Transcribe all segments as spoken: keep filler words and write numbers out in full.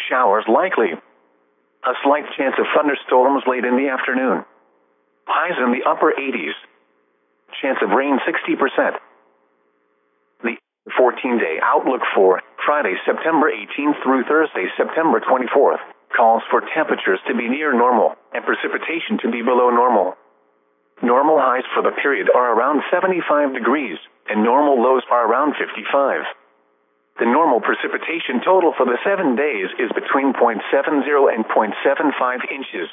Showers likely. A slight chance of thunderstorms late in the afternoon. Highs in the upper eighties. Chance of rain sixty percent. The fourteen-day outlook for Friday, September eighteenth through Thursday, September twenty-fourth, calls for temperatures to be near normal and precipitation to be below normal. Normal highs for the period are around seventy-five degrees, and normal lows are around fifty-five. The normal precipitation total for the seven days is between zero point seven zero and zero point seven five inches.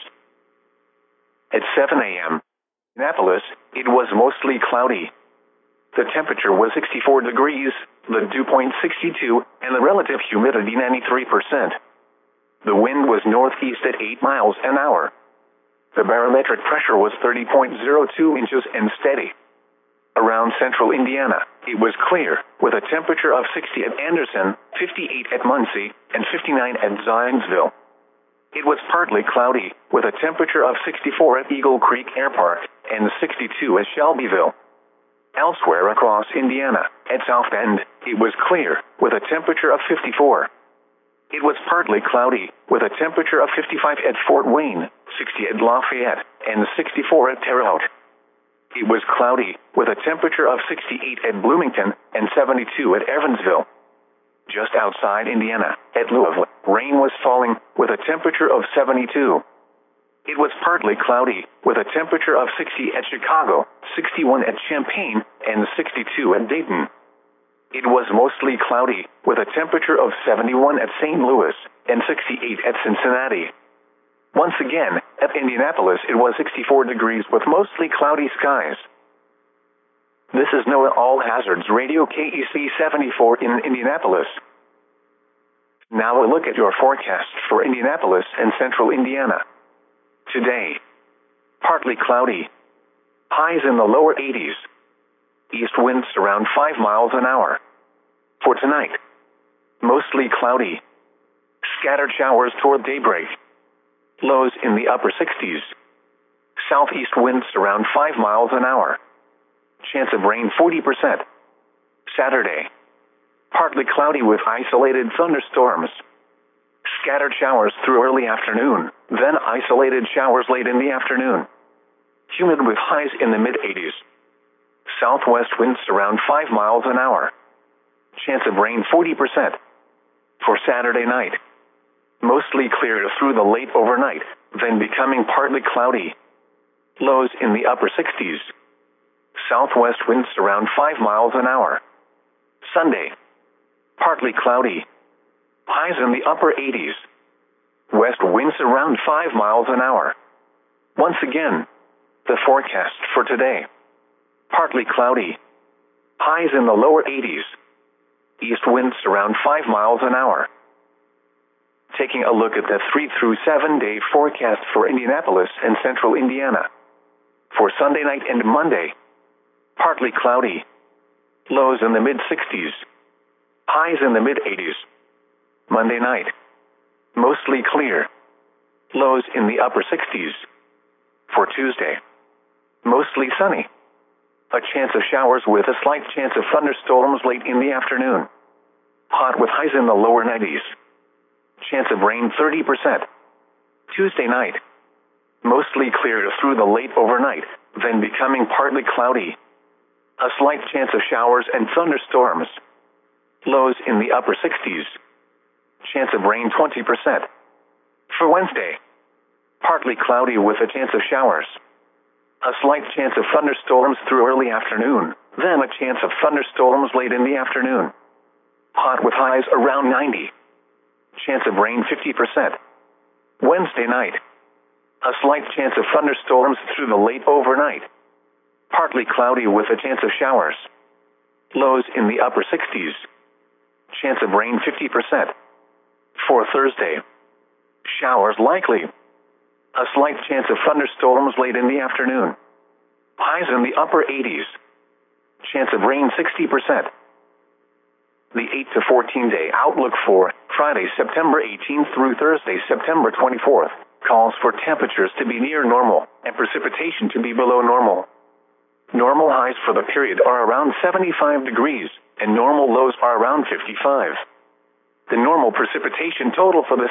At seven a.m. in Annapolis, it was mostly cloudy. The temperature was sixty-four degrees, the dew point sixty-two, and the relative humidity ninety-three percent. The wind was northeast at eight miles an hour. The barometric pressure was thirty point zero two inches and steady. Around central Indiana, it was clear, with a temperature of sixty at Anderson, fifty-eight at Muncie, and fifty-nine at Zionsville. It was partly cloudy, with a temperature of sixty-four at Eagle Creek Air Park, and sixty-two at Shelbyville. Elsewhere across Indiana, at South Bend, it was clear, with a temperature of fifty-four. It was partly cloudy, with a temperature of fifty-five at Fort Wayne, sixty at Lafayette, and sixty-four at Terre Haute. It was cloudy, with a temperature of sixty-eight at Bloomington, and seventy-two at Evansville. Just outside Indiana, at Louisville, rain was falling, with a temperature of seventy-two. It was partly cloudy, with a temperature of sixty at Chicago, sixty-one at Champaign, and sixty-two at Dayton. It was mostly cloudy, with a temperature of seventy-one at Saint Louis, and sixty-eight at Cincinnati. Once again, at Indianapolis it was sixty-four degrees with mostly cloudy skies. This is NOAA All Hazards Radio K E C seventy-four in Indianapolis. Now a look at your forecast for Indianapolis and central Indiana. Today, partly cloudy. Highs in the lower eighties. East winds around five miles an hour. For tonight, mostly cloudy. Scattered showers toward daybreak. Lows in the upper sixties. Southeast winds around five miles an hour. Chance of rain forty percent. Saturday, partly cloudy with isolated thunderstorms. Scattered showers through early afternoon, then isolated showers late in the afternoon. Humid with highs in the mid-eighties. Southwest winds around five miles an hour. Chance of rain forty percent. For Saturday night, mostly clear through the late overnight, then becoming partly cloudy. Lows in the upper sixties. Southwest winds around five miles an hour. Sunday, partly cloudy. Highs in the upper eighties. West winds around five miles an hour. Once again, the forecast for today. Partly cloudy. Highs in the lower eighties. East winds around five miles an hour. Taking a look at the three through seven day forecast for Indianapolis and central Indiana. For Sunday night and Monday, partly cloudy. Lows in the mid-sixties. Highs in the mid-eighties. Monday night, mostly clear. Lows in the upper sixties. For Tuesday, mostly sunny. A chance of showers with a slight chance of thunderstorms late in the afternoon. Hot with highs in the lower nineties. Chance of rain thirty percent. Tuesday night, mostly clear through the late overnight, then becoming partly cloudy. A slight chance of showers and thunderstorms. Lows in the upper sixties. Chance of rain twenty percent. For Wednesday, partly cloudy with a chance of showers. A slight chance of thunderstorms through early afternoon, then a chance of thunderstorms late in the afternoon. Hot with highs around ninety. Chance of rain fifty percent. Wednesday night, a slight chance of thunderstorms through the late overnight. Partly cloudy with a chance of showers. Lows in the upper sixties. Chance of rain fifty percent. For Thursday, showers likely. A slight chance of thunderstorms late in the afternoon. Highs in the upper eighties. Chance of rain sixty percent. The eight to fourteen day outlook for Friday, September eighteenth through Thursday, September twenty-fourth, calls for temperatures to be near normal and precipitation to be below normal. Normal highs for the period are around seventy-five degrees, and normal lows are around fifty-five. The normal precipitation total for the